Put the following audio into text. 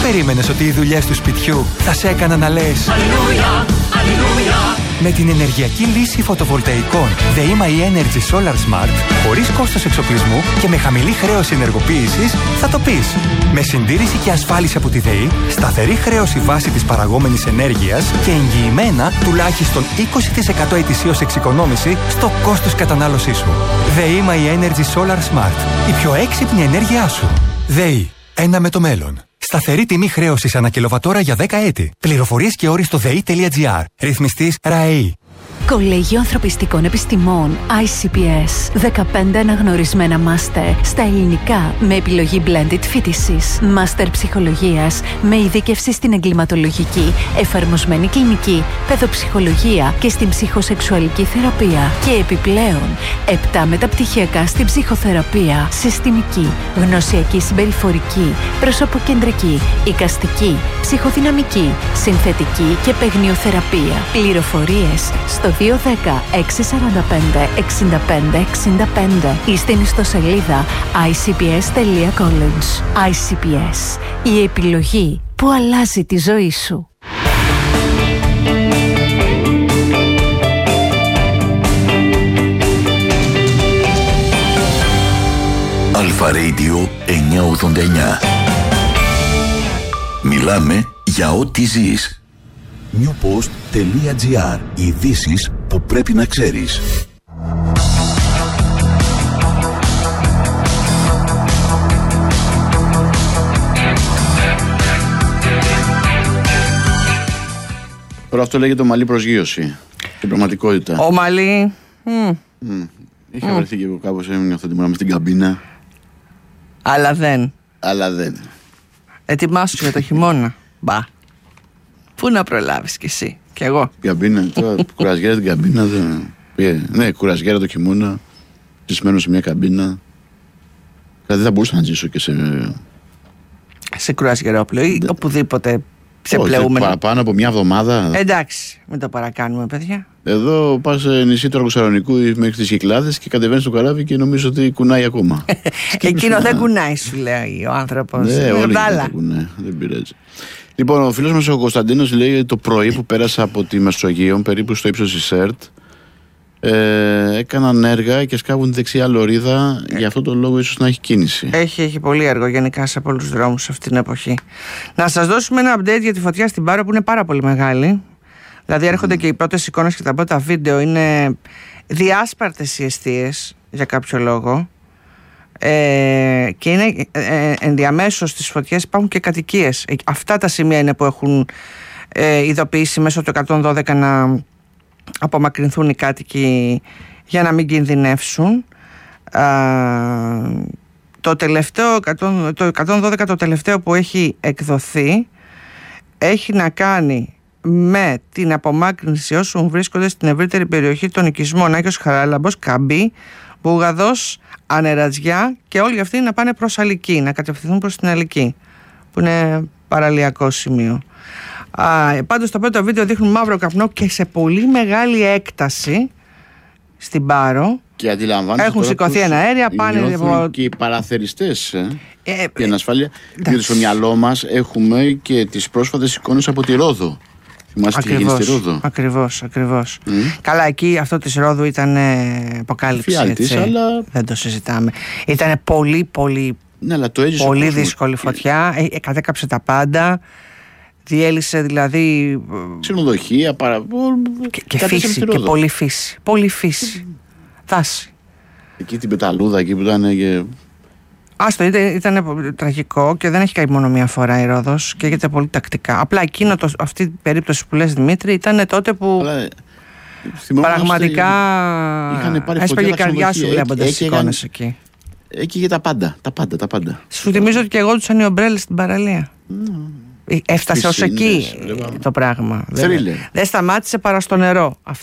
περίμενες ότι οι δουλειές του σπιτιού θα σε έκαναν να λες Αλληλούια, Αλληλούια? Με την ενεργειακή λύση φωτοβολταϊκών ΔΕΗ Energy Solar Smart, χωρίς κόστος εξοπλισμού και με χαμηλή χρέωση ενεργοποίησης, θα το πεις. Με συντήρηση και ασφάλιση από τη ΔΕΗ, σταθερή χρέωση βάση της παραγόμενης ενέργειας και εγγυημένα τουλάχιστον 20% ετησίως εξοικονόμηση στο κόστος κατανάλωσής σου. ΔΕΗ Energy Solar Smart. Η πιο έξυπνη ενέργειά σου. ΔΕΗ. Ένα με το μέλλον. Σταθερή τιμή χρέωσης ανά κιλοβατόρα για 10 έτη. Πληροφορίες και όροι στο ΔΕΗ.gr. Ρυθμιστής ΡΑΕΗ. Κολέγιο Ανθρωπιστικών Επιστημών ICPS. 15 αναγνωρισμένα μάστερ στα ελληνικά με επιλογή blended φοιτησης. Μάστερ ψυχολογίας με ειδίκευση στην εγκληματολογική, εφαρμοσμένη κλινική, παιδοψυχολογία και στην ψυχοσεξουαλική θεραπεία. Και επιπλέον 7 μεταπτυχιακά στην ψυχοθεραπεία, συστημική, γνωσιακή συμπεριφορική, προσωποκεντρική, εικαστική, ψυχοδυναμική, συνθετική και παιγνιοθεραπεία. Πληροφορίες στο 210 645 65 65 ή στην ιστοσελίδα icps.college. ICPS. Η επιλογή που αλλάζει τη ζωή σου. Αλφα Radio 989. Μιλάμε για ό,τι ζεις. newpost.gr. Ειδήσεις που πρέπει να ξέρεις. Τώρα αυτό λέγεται ομαλή προσγείωση. Στην πραγματικότητα. Ομαλή. Είχα βρεθεί και εγώ κάπως, έμεινε αυτή τη μέρα μες στην καμπίνα. Αλλά δεν. Ετοιμάσου για το χειμώνα. Μπα. Πού να προλάβεις κι εσύ, κι εγώ. Καμπίνα, τώρα κουρασγέρα την καμπίνα. Ναι, κουρασγέρα το χειμώνα. Ζησμένο σε μια καμπίνα. Δηλαδή δεν θα μπορούσα να ζήσω και σε κουρασγερόπλαιο ή οπουδήποτε ξεπλεούμενο. Παραπάνω από μια εβδομάδα. Εντάξει, μην το παρακάνουμε, παιδιά. Εδώ πας σε νησί του Αργοσαλονικού μέχρι τις Κυκλάδες και κατεβαίνεις στο καράβι και νομίζω ότι κουνάει ακόμα. Εκείνο δεν κουνάει, σου λέει ο άνθρωπος. Ναι, όλοι δεν κουνάει, δεν πειράζει. Λοιπόν, ο φίλος μας ο Κωνσταντίνος λέει το πρωί που πέρασα από τη Μεσογείο, περίπου στο ύψος της ΣΕΡΤ, έκαναν έργα και σκάβουν τη δεξιά λωρίδα. Γι' αυτό το λόγο ίσως να έχει κίνηση. Έχει πολύ έργο γενικά σε πολλούς τους δρόμους αυτή την εποχή. Να σας δώσουμε ένα update για τη φωτιά στην Πάρο που είναι πάρα πολύ μεγάλη. Δηλαδή έρχονται και οι πρώτες εικόνες και τα πρώτα βίντεο. Είναι διάσπαρτες οι εστίες για κάποιο λόγο. Και είναι ενδιαμέσως στις φωτιές υπάρχουν και κατοικίες. Αυτά τα σημεία είναι που έχουν ειδοποιήσει μέσω του 112 να απομακρυνθούν οι κάτοικοι για να μην κινδυνεύσουν. Το 112 το τελευταίο που έχει εκδοθεί έχει να κάνει με την απομάκρυνση όσων βρίσκονται στην ευρύτερη περιοχή των οικισμών Άγιος Χαράλαμπος, Καμπή, Μπουγαδός, Ανεραζιά και όλοι αυτοί να πάνε προς Αλική, να κατευθυνθούν προς την Αλική, που είναι παραλιακό σημείο. Πάντως τα πρώτα βίντεο δείχνουν μαύρο καπνό και σε πολύ μεγάλη έκταση στην Πάρο. Και αντιλαμβάνεστε, έχουν σηκωθεί ένα αέρια, πάνε και οι παραθεριστές για την ασφάλεια. Διότι στο μυαλό μας έχουμε και τις πρόσφατες εικόνες από τη Ρόδο. Θυμάστε τι γίνει στη Ρόδο. Ακριβώς. Καλά, εκεί αυτό της Ρόδου ήταν αποκάλυψη. Φιάλτης, αλλά δεν το συζητάμε. Ήταν πολύ δύσκολη φωτιά. Κατέκαψε τα πάντα. Διέλυσε δηλαδή ξενοδοχεία και φύση και πολύ φύση. Δάση. Εκεί την Πεταλούδα, εκεί που ήταν και... Άστο, ήταν τραγικό και δεν έχει καεί μόνο μία φορά η Ρόδος και έγινε πολύ τακτικά. Απλά αυτή η περίπτωση που λες, Δημήτρη, ήταν τότε που πραγματικά έσπαγε η καρδιά σου βλέποντας τις εικόνες εκεί. Έκαιγε τα πάντα. Σου θυμίζω ότι και εγώ τους οι ομπρέλες στην παραλία. Έφτασε ως εκεί το πράγμα. Δεν σταμάτησε παρά στο νερό